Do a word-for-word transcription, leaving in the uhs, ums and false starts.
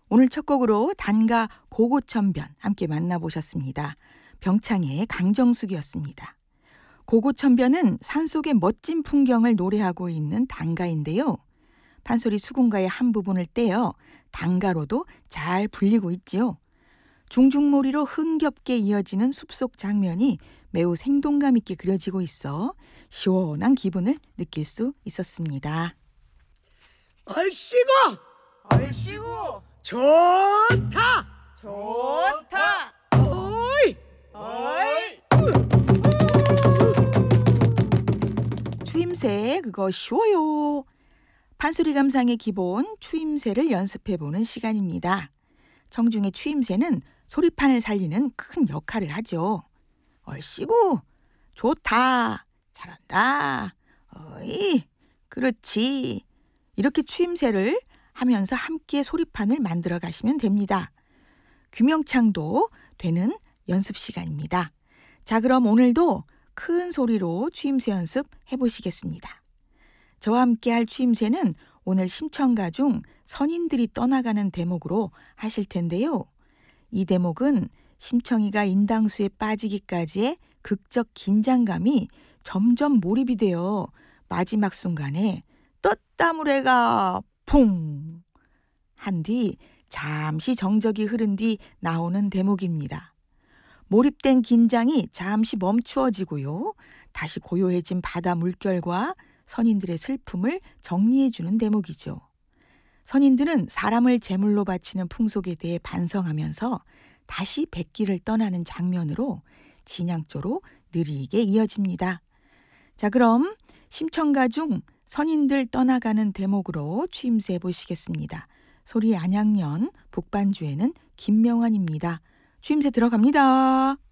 오늘 첫 곡으로 단가 고고천변 함께 만나보셨습니다. 병창의 강정숙이었습니다. 고고천변은 산속의 멋진 풍경을 노래하고 있는 단가인데요. 판소리 수군가의 한 부분을 떼어 단가로도 잘 불리고 있지요. 중중몰이로 흥겹게 이어지는 숲속 장면이 매우 생동감 있게 그려지고 있어 시원한 기분을 느낄 수 있었습니다. 얼씨구! 얼씨구! 좋다! 좋다! 어이! 어이! 추임새 그거 쉬워요. 판소리 감상의 기본 추임새를 연습해보는 시간입니다. 청중의 추임새는 소리판을 살리는 큰 역할을 하죠. 얼씨구, 좋다, 잘한다, 어이, 그렇지. 이렇게 추임새를 하면서 함께 소리판을 만들어 가시면 됩니다. 규명창도 되는 연습 시간입니다. 자, 그럼 오늘도 큰 소리로 추임새 연습 해보시겠습니다. 저와 함께 할 추임새는 오늘 심청가 중 선인들이 떠나가는 대목으로 하실 텐데요. 이 대목은 심청이가 인당수에 빠지기까지의 극적 긴장감이 점점 몰입이 되어 마지막 순간에 떴다무래가 퐁! 한 뒤 잠시 정적이 흐른 뒤 나오는 대목입니다. 몰입된 긴장이 잠시 멈추어지고요. 다시 고요해진 바다 물결과 선인들의 슬픔을 정리해주는 대목이죠. 선인들은 사람을 제물로 바치는 풍속에 대해 반성하면서 다시 백기를 떠나는 장면으로 진양조로 느리게 이어집니다. 자, 그럼 심청가 중 선인들 떠나가는 대목으로 추임새 해보시겠습니다. 소리 안양년, 북반주에는 김명환입니다. 추임새 들어갑니다.